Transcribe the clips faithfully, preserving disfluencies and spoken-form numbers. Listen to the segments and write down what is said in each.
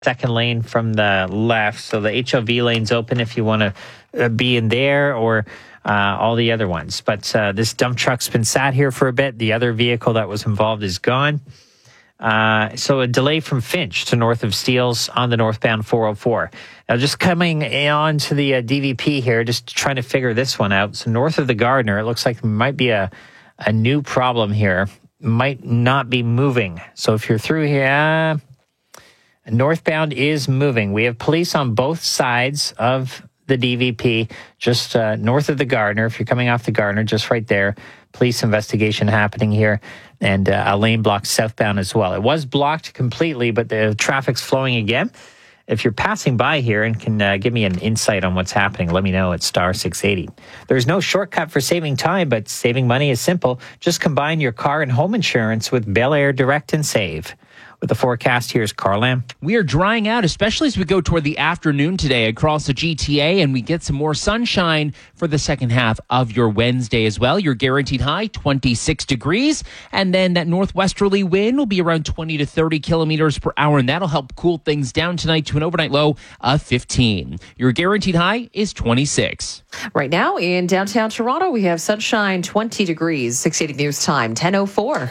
second lane from the left. So the H O V lane's open if you want to uh, be in there, or uh, all the other ones. But uh, this dump truck's been sat here for a bit. The other vehicle that was involved is gone. Uh, so a delay from Finch to north of Steeles on the northbound four oh four. Now just coming on to the uh, D V P here, just trying to figure this one out. So north of the Gardiner, it looks like there might be a, a new problem here. Might not be moving. So if you're through here... northbound is moving. We have police on both sides of the D V P, just uh, north of the Gardiner. If you're coming off the Gardiner, just right there, police investigation happening here, and uh, a lane blocked southbound as well. It was blocked completely, but the traffic's flowing again. If you're passing by here and can uh, give me an insight on what's happening, let me know at star six eighty. There's no shortcut for saving time, but saving money is simple. Just combine your car and home insurance with Bel Air Direct and Save. With the forecast, here's Carl Lam. We are drying out, especially as we go toward the afternoon today across the G T A, and we get some more sunshine for the second half of your Wednesday as well. Your guaranteed high, twenty-six degrees, and then that northwesterly wind will be around twenty to thirty kilometers per hour, and that'll help cool things down tonight to an overnight low of fifteen. Your guaranteed high is twenty-six. Right now in downtown Toronto, we have sunshine, twenty degrees, six eighty News Time, ten oh four.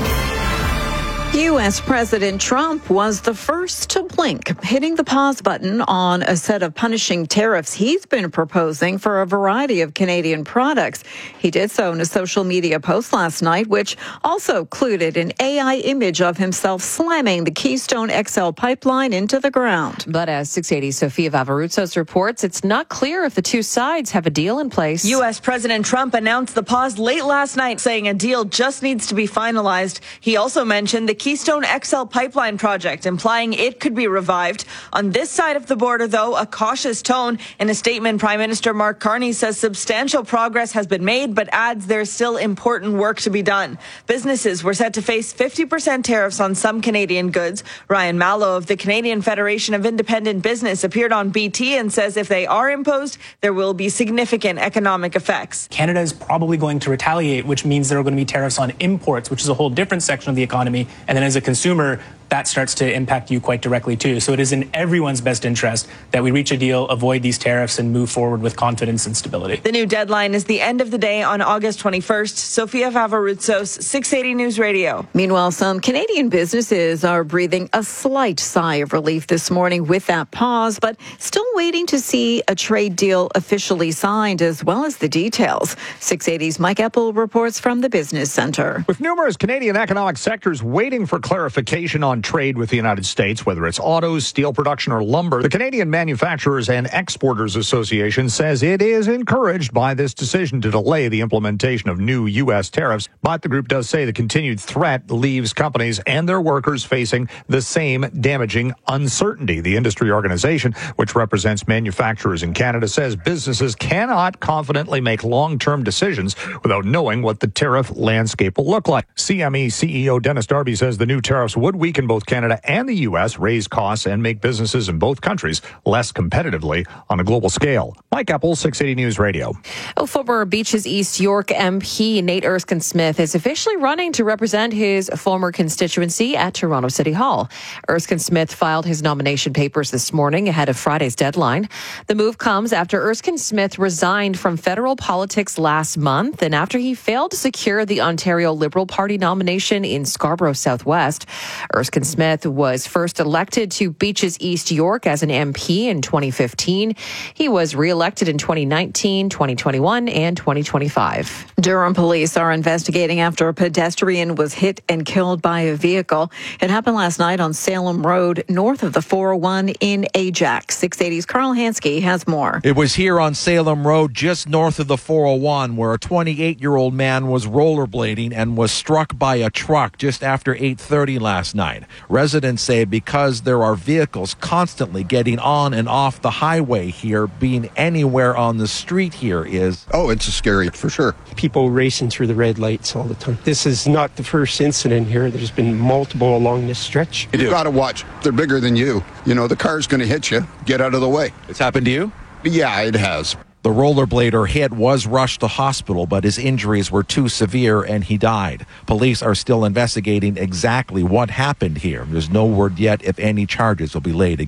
U S. President Trump was the first to blink, hitting the pause button on a set of punishing tariffs he's been proposing for a variety of Canadian products. He did so in a social media post last night, which also included an A I image of himself slamming the Keystone X L pipeline into the ground. But as six eighty Sofia Vavarutsos reports, it's not clear if the two sides have a deal in place. U S. President Trump announced the pause late last night, saying a deal just needs to be finalized. He also mentioned the Keystone X L pipeline project, implying it could be revived. On this side of the border, though, a cautious tone. In a statement, Prime Minister Mark Carney says substantial progress has been made, but adds there's still important work to be done. Businesses were set to face fifty percent tariffs on some Canadian goods. Ryan Mallow of the Canadian Federation of Independent Business appeared on B T and says if they are imposed, there will be significant economic effects. Canada is probably going to retaliate, which means there are going to be tariffs on imports, which is a whole different section of the economy. And then as a consumer, that starts to impact you quite directly, too. So it is in everyone's best interest that we reach a deal, avoid these tariffs, and move forward with confidence and stability. The new deadline is the end of the day on August twenty-first. Sofia Vavarutsos, six eighty News Radio. Meanwhile, some Canadian businesses are breathing a slight sigh of relief this morning with that pause, but still waiting to see a trade deal officially signed, as well as the details. six eighty's Mike Eppel reports from the Business Centre. With numerous Canadian economic sectors waiting for clarification on trade with the United States, whether it's autos, steel production, or lumber, the Canadian Manufacturers and Exporters Association says it is encouraged by this decision to delay the implementation of new U S tariffs. But the group does say the continued threat leaves companies and their workers facing the same damaging uncertainty. The industry organization, which represents manufacturers in Canada, says businesses cannot confidently make long-term decisions without knowing what the tariff landscape will look like. C M E C E O Dennis Darby says the new tariffs would weaken both Canada and the U S, raise costs, and make businesses in both countries less competitively on a global scale. Mike Eppel, six eighty News Radio. Oh, former Beaches East York M P Nate Erskine-Smith is officially running to represent his former constituency at Toronto City Hall. Erskine-Smith filed his nomination papers this morning ahead of Friday's deadline. The move comes after Erskine-Smith resigned from federal politics last month and after he failed to secure the Ontario Liberal Party nomination in Scarborough Southwest. Erskine-Smith was first elected to Beaches East York as an M P in twenty fifteen. He was re-elected in twenty nineteen, twenty twenty-one, and twenty twenty-five. Durham police are investigating after a pedestrian was hit and killed by a vehicle. It happened last night on Salem Road, north of the four oh one in Ajax. six eighty's Carl Hansky has more. It was here on Salem Road, just north of the four oh one, where a twenty-eight-year-old man was rollerblading and was struck by a truck just after eight thirty last night. Residents say because there are vehicles constantly getting on and off the highway here, being anywhere on the street here is... Oh, it's scary, for sure. People racing through the red lights all the time. This is not the first incident here. There's been multiple along this stretch. You've got to watch. They're bigger than you. You know, the car's going to hit you. Get out of the way. It's happened to you? Yeah, it has. The rollerblader hit was rushed to hospital, but his injuries were too severe and he died. Police are still investigating exactly what happened here. There's no word yet if any charges will be laid against